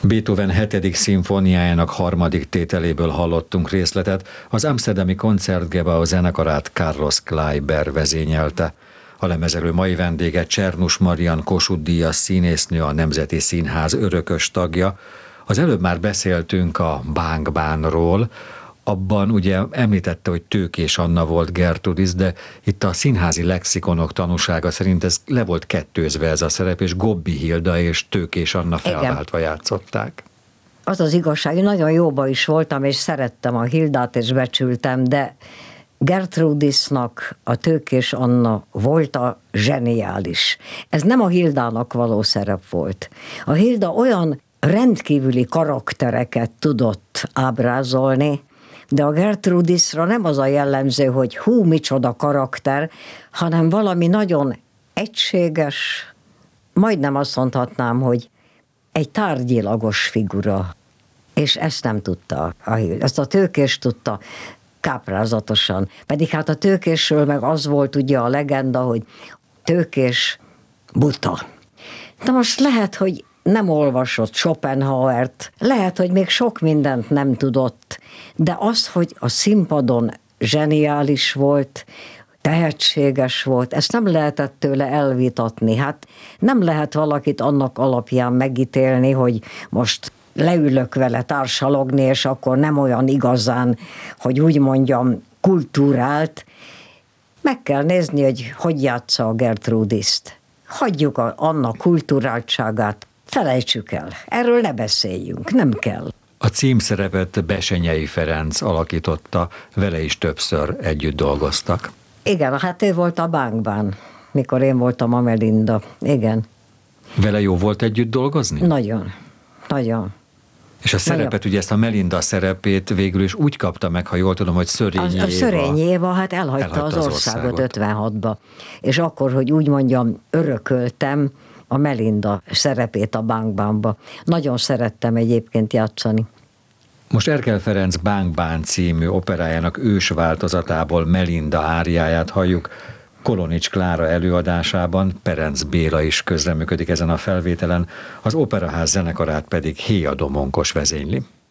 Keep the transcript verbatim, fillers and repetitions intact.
Beethoven hetedik szimfóniájának harmadik tételéből hallottunk részletet, az amsterdami Concertgebouw zenekarát Carlos Kleiber vezényelte. A lemezelő mai vendége Csernus Marian Kossuth-díjas színésznő, a Nemzeti Színház örökös tagja. Az előbb már beszéltünk a Bánk-Bánról, abban ugye említette, hogy Tőkés Anna volt Gertrudis, de itt a színházi lexikonok tanúsága szerint ez le volt kettőzve ez a szerep, és Gobbi Hilda és Tőkés Anna felváltva játszották. Az az igazság, én nagyon jóba is voltam, és szerettem a Hildát, és becsültem, de Gertrudisnak a Tőkés Anna volt a zseniális. Ez nem a Hildának való szerep volt. A Hilda olyan rendkívüli karaktereket tudott ábrázolni, de a Gertrudisra nem az a jellemző, hogy hú, micsoda karakter, hanem valami nagyon egységes, majdnem azt mondhatnám, hogy egy tárgyilagos figura. És ezt nem tudta a Hilda. Ezt a Tőkés tudta káprázatosan. Pedig hát a Tőkésről meg az volt ugye a legenda, hogy Tőkés buta. Na most lehet, hogy nem olvasott Schopenhauert, lehet, hogy még sok mindent nem tudott, de az, hogy a színpadon zseniális volt, tehetséges volt, ezt nem lehetett tőle elvitatni. Hát nem lehet valakit annak alapján megítélni, hogy most leülök vele társalogni, és akkor nem olyan igazán, hogy úgy mondjam, kultúrált. Meg kell nézni, hogy hogy játsza a Gertrudist. Hagyjuk a, annak kulturáltságát, felejtsük el. Erről ne beszéljünk, nem kell. A címszerepet Bessenyei Ferenc alakította, vele is többször együtt dolgoztak. Igen, hát ő volt a Bánkban, mikor én voltam a Melinda. Igen. Vele jó volt együtt dolgozni? Nagyon, nagyon. És a szerepet, nagyon. Ugye ezt a Melinda szerepét végül is úgy kapta meg, ha jól tudom, hogy Szörényi Éva. A Szörényi Éva hát elhagyta, elhagyta az, az országot, országot ötvenhatba. És akkor, hogy úgy mondjam, örököltem a Melinda szerepét a Bánkbánba. Nagyon szerettem egyébként játszani. Most Erkel Ferenc Bánk-Bán című operájának ős változatából Melinda áriáját halljuk. Kolonics Klára előadásában, Perenc Béla is közreműködik ezen a felvételen, az Operaház zenekarát pedig Héa Domonkos vezényli.